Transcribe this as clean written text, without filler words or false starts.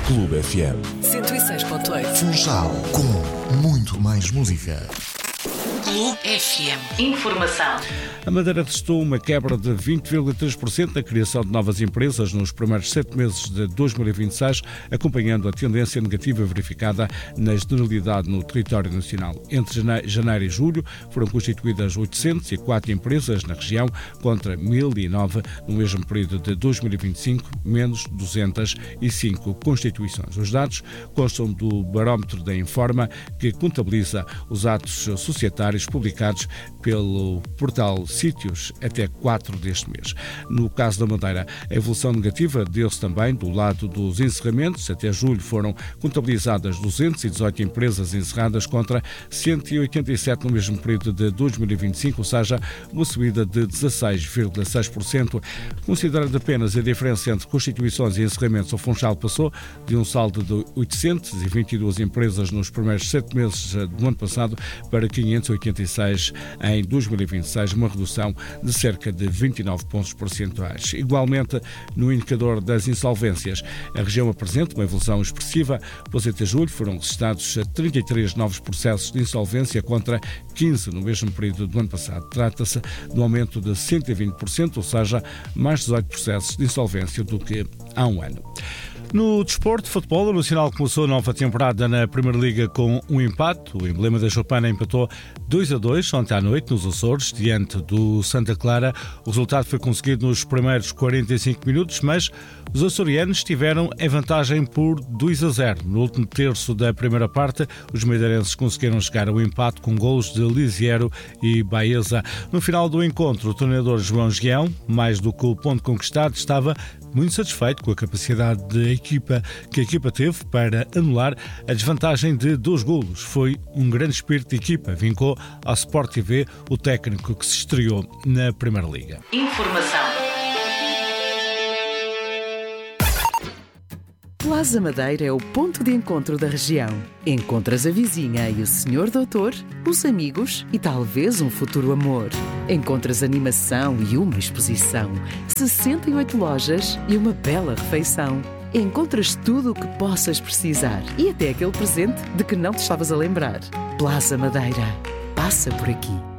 Clube FM 106.8. Funchal, com muito mais música. Clube FM. Informação. A Madeira registrou uma quebra de 20,3% na criação de novas empresas nos primeiros 7 meses de 2026, acompanhando a tendência negativa verificada na generalidade no território nacional. Entre janeiro e julho foram constituídas 804 empresas na região, contra 1.009 no mesmo período de 2025, menos 205 constituições. Os dados constam do barómetro da Informa, que contabiliza os atos societários publicados pelo portal Sítios até 4 deste mês. No caso da Madeira, a evolução negativa deu-se também do lado dos encerramentos. Até julho foram contabilizadas 218 empresas encerradas contra 187 no mesmo período de 2025, ou seja, uma subida de 16,6%. Considerando apenas a diferença entre constituições e encerramentos, o Funchal passou de um saldo de 822 empresas nos primeiros 7 meses do ano passado para 586 em 2026, uma redução de cerca de 29 pontos percentuais. Igualmente, no indicador das insolvências, a região apresenta uma evolução expressiva, pois até julho foram registrados 33 novos processos de insolvência contra 15 no mesmo período do ano passado. Trata-se de um aumento de 120%, ou seja, mais 18 processos de insolvência do que há um ano. No desporto de futebol, o Nacional começou a nova temporada na Primeira Liga com um empate. O emblema da Choupana empatou 2-2 ontem à noite nos Açores, diante do Santa Clara. O resultado foi conseguido nos primeiros 45 minutos, mas os açorianos tiveram a vantagem por 2-0. No último terço da primeira parte, os madeirenses conseguiram chegar ao empate com golos de Lisiero e Baeza. No final do encontro, o treinador João Gião, mais do que o ponto conquistado, estava muito satisfeito com a capacidade que a equipa teve para anular a desvantagem de 2 golos. Foi um grande espírito de equipa, vincou ao Sport TV o técnico que se estreou na Primeira Liga. Informação. Plaza Madeira é o ponto de encontro da região. Encontras a vizinha e o senhor doutor, os amigos e talvez um futuro amor. Encontras animação e uma exposição, 68 lojas e uma bela refeição. Encontras tudo o que possas precisar e até aquele presente de que não te estavas a lembrar. Plaza Madeira. Passa por aqui.